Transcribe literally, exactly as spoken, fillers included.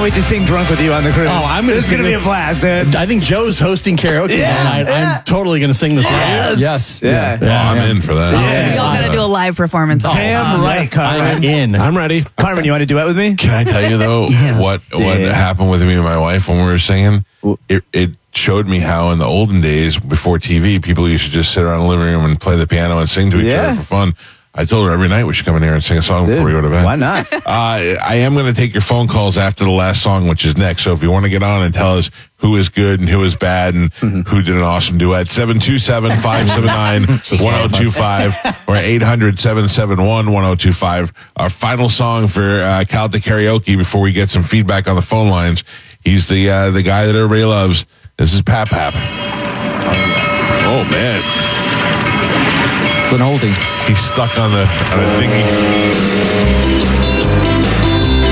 wait to sing drunk with you on the cruise. Oh, I'm gonna This is sing going to be a this- blast, dude. I think Joe's hosting karaoke Yeah, tonight. yeah. I'm totally going to sing this live. Yes. Yeah. Oh, I'm in for that. Yeah. We all got to do a live performance. of the Damn song. right, Carmen. I'm in. I'm ready. Carmen, you want to duet with me? Can I tell you though what what Yeah. happened with me and my wife when we were singing? It, it showed me how in the olden days before T V, people used to just sit around the living room and play the piano and sing to each Yeah. other for fun. I told her every night we should come in here and sing a song Dude, before we go to bed. why not? Uh, I am going to take your phone calls after the last song, which is next. So if you want to get on and tell us who is good and who is bad and Mm-hmm. who did an awesome duet, seven two seven, five seven nine, one oh two five or eight hundred, seven seven one, one oh two five. Our final song for uh, Calta Karaoke before we get some feedback on the phone lines. He's the uh, the guy that everybody loves. This is Pap Pap. Oh, man. It's an oldie. He's stuck on the on a dinghy.